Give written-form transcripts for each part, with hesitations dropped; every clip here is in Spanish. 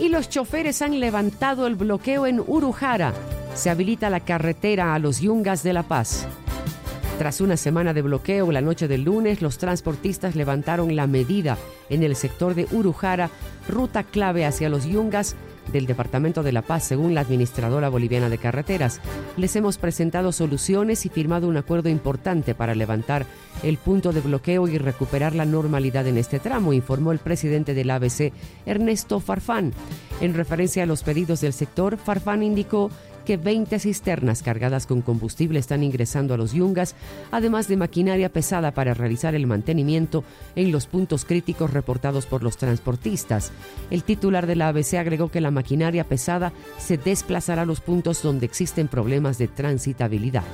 Y los choferes han levantado el bloqueo en Urujara. Se habilita la carretera a los Yungas de La Paz. Tras una semana de bloqueo, la noche del lunes, los transportistas levantaron la medida en el sector de Urujara, ruta clave hacia los Yungas del Departamento de La Paz, según la Administradora Boliviana de Carreteras. Les hemos presentado soluciones y firmado un acuerdo importante para levantar el punto de bloqueo y recuperar la normalidad en este tramo, informó el presidente del ABC, Ernesto Farfán. En referencia a los pedidos del sector, Farfán indicó que 20 cisternas cargadas con combustible están ingresando a los Yungas, además de maquinaria pesada para realizar el mantenimiento en los puntos críticos reportados por los transportistas. El titular de la ABC agregó que la maquinaria pesada se desplazará a los puntos donde existen problemas de transitabilidad.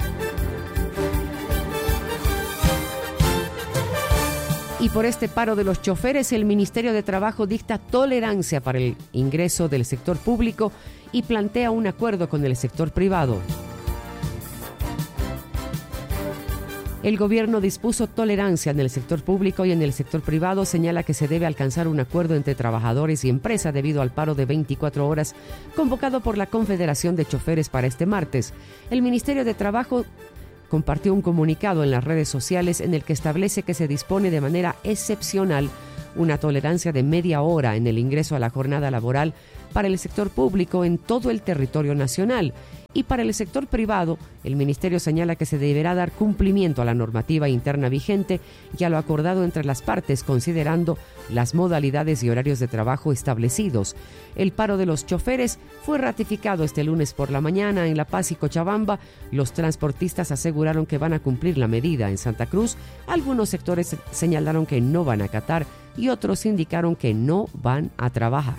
Y por este paro de los choferes, el Ministerio de Trabajo dicta tolerancia para el ingreso del sector público y plantea un acuerdo con el sector privado. El gobierno dispuso tolerancia en el sector público y en el sector privado. Señala que se debe alcanzar un acuerdo entre trabajadores y empresa debido al paro de 24 horas convocado por la Confederación de Choferes para este martes. El Ministerio de Trabajo compartió un comunicado en las redes sociales en el que establece que se dispone de manera excepcional una tolerancia de media hora en el ingreso a la jornada laboral para el sector público en todo el territorio nacional. Y para el sector privado, el Ministerio señala que se deberá dar cumplimiento a la normativa interna vigente y a lo acordado entre las partes, considerando las modalidades y horarios de trabajo establecidos. El paro de los choferes fue ratificado este lunes por la mañana en La Paz y Cochabamba. Los transportistas aseguraron que van a cumplir la medida. En Santa Cruz, algunos sectores señalaron que no van a acatar y otros indicaron que no van a trabajar.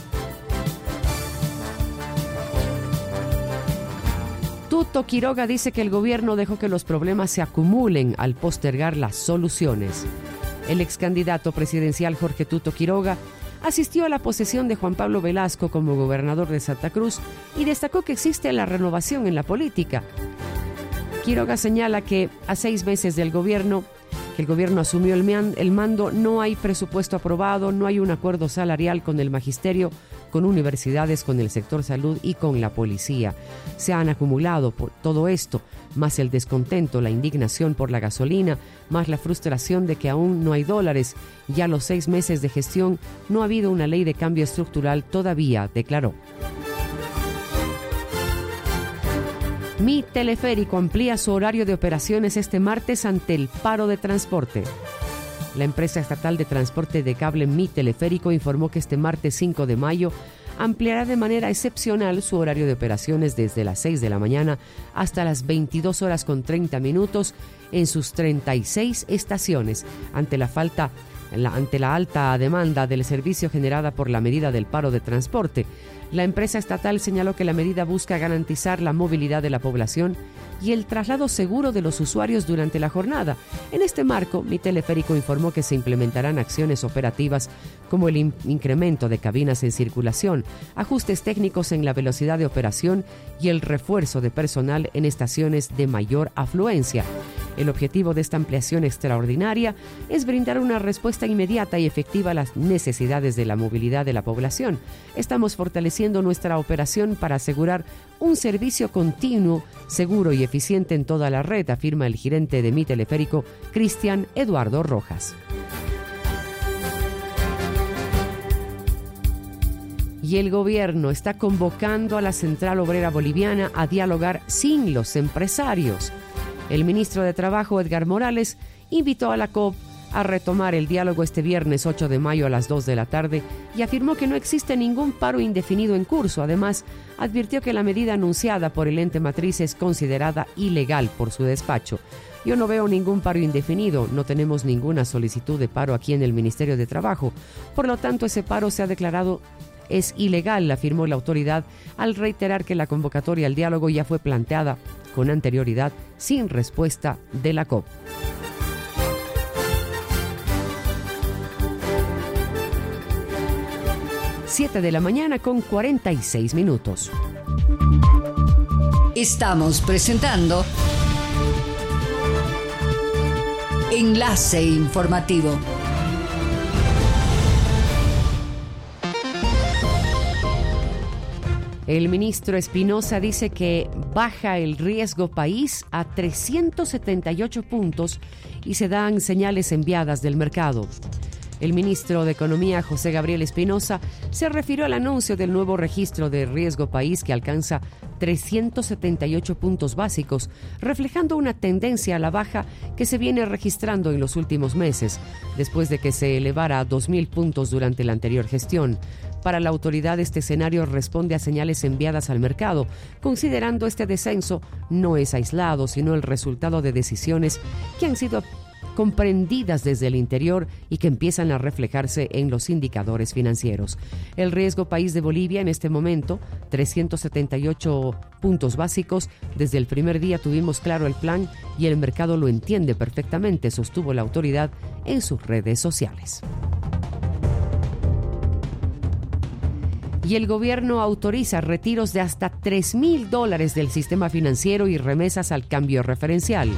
Tuto Quiroga dice que el gobierno dejó que los problemas se acumulen al postergar las soluciones. El ex candidato presidencial Jorge Tuto Quiroga asistió a la posesión de Juan Pablo Velasco como gobernador de Santa Cruz y destacó que existe la renovación en la política. Quiroga señala que a 6 meses del gobierno, que el gobierno asumió el mando, no hay presupuesto aprobado, no hay un acuerdo salarial con el magisterio, con universidades, con el sector salud y con la policía. Se han acumulado por todo esto, más el descontento, la indignación por la gasolina, más la frustración de que aún no hay dólares. Ya a los 6 meses de gestión no ha habido una ley de cambio estructural todavía, declaró. Mi Teleférico amplía su horario de operaciones este martes ante el paro de transporte. La empresa estatal de transporte de cable Mi Teleférico informó que este martes 5 de mayo ampliará de manera excepcional su horario de operaciones desde las 6 de la mañana hasta las 22 horas con 30 minutos en sus 36 estaciones, ante la alta demanda del servicio generada por la medida del paro de transporte. La empresa estatal señaló que la medida busca garantizar la movilidad de la población y el traslado seguro de los usuarios durante la jornada. En este marco, Mi Teleférico informó que se implementarán acciones operativas como el incremento de cabinas en circulación, ajustes técnicos en la velocidad de operación y el refuerzo de personal en estaciones de mayor afluencia. El objetivo de esta ampliación extraordinaria es brindar una respuesta inmediata y efectiva a las necesidades de la movilidad de la población. Estamos fortaleciendo nuestra operación para asegurar un servicio continuo, seguro y eficiente en toda la red, afirma el gerente de Mi Teleférico, Cristian Eduardo Rojas. Y el gobierno está convocando a la Central Obrera Boliviana a dialogar sin los empresarios. El ministro de Trabajo, Edgar Morales, invitó a la COP a retomar el diálogo este viernes 8 de mayo a las 2 de la tarde y afirmó que no existe ningún paro indefinido en curso. Además, advirtió que la medida anunciada por el ente matriz es considerada ilegal por su despacho. Yo no veo ningún paro indefinido, no tenemos ninguna solicitud de paro aquí en el Ministerio de Trabajo. Por lo tanto, ese paro se ha declarado es ilegal, afirmó la autoridad al reiterar que la convocatoria al diálogo ya fue planteada con anterioridad sin respuesta de la COP. Siete de la mañana con 46 minutos. Estamos presentando Enlace Informativo. El ministro Espinosa dice que baja el riesgo país a 378 puntos y se dan señales enviadas del mercado. El ministro de Economía, José Gabriel Espinosa, se refirió al anuncio del nuevo registro de riesgo país que alcanza 378 puntos básicos, reflejando una tendencia a la baja que se viene registrando en los últimos meses, después de que se elevara a 2.000 puntos durante la anterior gestión. Para la autoridad, este escenario responde a señales enviadas al mercado, considerando este descenso no es aislado, sino el resultado de decisiones que han sido comprendidas desde el interior y que empiezan a reflejarse en los indicadores financieros. El riesgo país de Bolivia en este momento, 378 puntos básicos. Desde el primer día tuvimos claro el plan y el mercado lo entiende perfectamente, sostuvo la autoridad en sus redes sociales. Y el gobierno autoriza retiros de hasta $3,000 del sistema financiero y remesas al cambio referencial.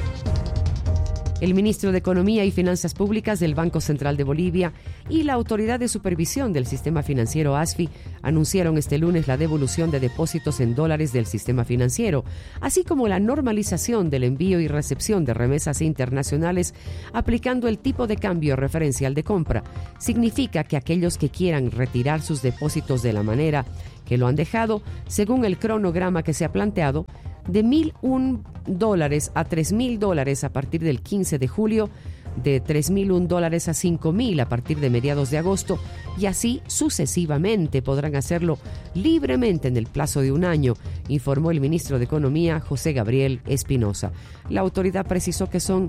El ministro de Economía y Finanzas Públicas del Banco Central de Bolivia y la Autoridad de Supervisión del Sistema Financiero ASFI anunciaron este lunes la devolución de depósitos en dólares del sistema financiero, así como la normalización del envío y recepción de remesas internacionales aplicando el tipo de cambio referencial de compra. Significa que aquellos que quieran retirar sus depósitos de la manera que lo han dejado, según el cronograma que se ha planteado, de $1,001 a $3,000 a partir del 15 de julio, de $3,001 a $5,000 a partir de mediados de agosto, y así sucesivamente podrán hacerlo libremente en el plazo de un año, informó el ministro de Economía, José Gabriel Espinosa. La autoridad precisó que son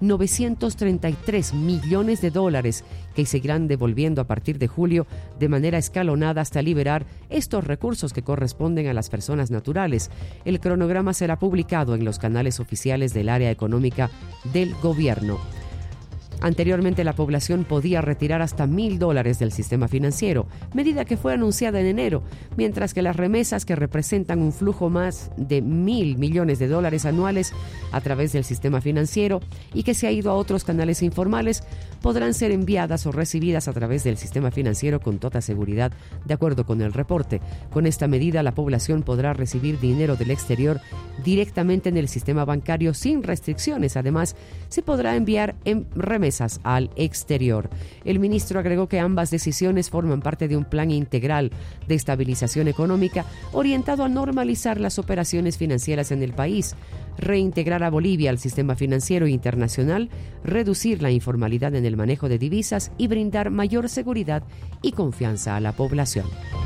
$933 millones que seguirán devolviendo a partir de julio de manera escalonada hasta liberar estos recursos que corresponden a las personas naturales. El cronograma será publicado en los canales oficiales del área económica del gobierno. Anteriormente, la población podía retirar hasta $1,000 del sistema financiero, medida que fue anunciada en enero, mientras que las remesas, que representan un flujo más de $1,000 millones anuales a través del sistema financiero y que se ha ido a otros canales informales, podrán ser enviadas o recibidas a través del sistema financiero con toda seguridad, de acuerdo con el reporte. Con esta medida, la población podrá recibir dinero del exterior directamente en el sistema bancario sin restricciones. Además, se podrá enviar en remesas al exterior. El ministro agregó que ambas decisiones forman parte de un plan integral de estabilización económica orientado a normalizar las operaciones financieras en el país, reintegrar a Bolivia al sistema financiero internacional, reducir la informalidad en el manejo de divisas y brindar mayor seguridad y confianza a la población.